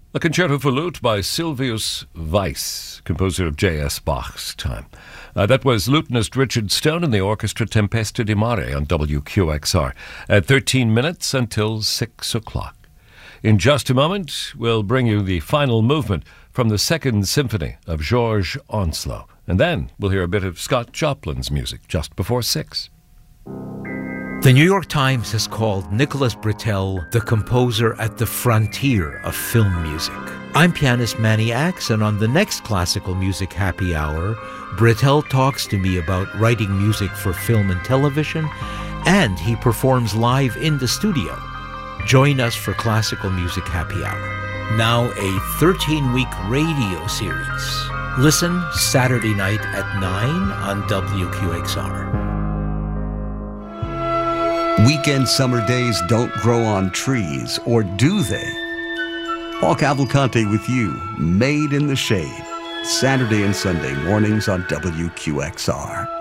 A concerto for lute by Silvius Weiss, composer of J.S. Bach's time. That was lutenist Richard Stone and the orchestra Tempesta di Mare on WQXR at 13 minutes until 6 o'clock. In just a moment, we'll bring you the final movement from the Second Symphony of Georges Onslow. And then we'll hear a bit of Scott Joplin's music just before 6. The New York Times has called Nicholas Britell the composer at the frontier of film music. I'm pianist Manny Axe, and on the next Classical Music Happy Hour, Britell talks to me about writing music for film and television, and he performs live in the studio. Join us for Classical Music Happy Hour. Now a 13-week radio series. Listen Saturday night at 9 on WQXR. Weekend summer days don't grow on trees, or do they? Paul Cavalcante with you, Made in the Shade, Saturday and Sunday mornings on WQXR.